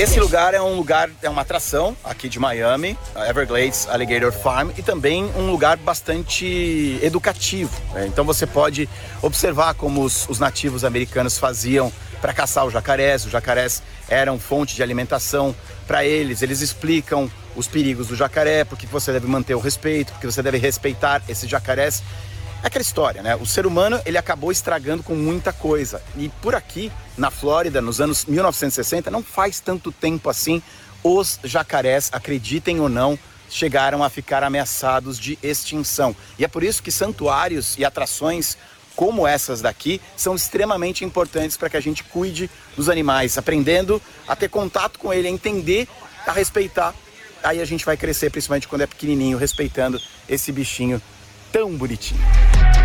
Esse lugar, é uma atração aqui de Miami, a Everglades Alligator Farm, e também um lugar bastante educativo. Então você pode observar como os nativos americanos faziam para caçar os jacarés. Os jacarés eram fonte de alimentação para eles. Eles explicam os perigos do jacaré, porque você deve manter o respeito, porque você deve respeitar esses jacarés. É aquela história, né? O ser humano, ele acabou estragando com muita coisa. E por aqui, na Flórida, nos anos 1960, não faz tanto tempo assim, os jacarés, acreditem ou não, chegaram a ficar ameaçados de extinção. E é por isso que santuários e atrações como essas daqui são extremamente importantes para que a gente cuide dos animais, aprendendo a ter contato com ele, a entender, a respeitar. Aí a gente vai crescer, principalmente quando é pequenininho, respeitando esse bichinho tão bonitinho.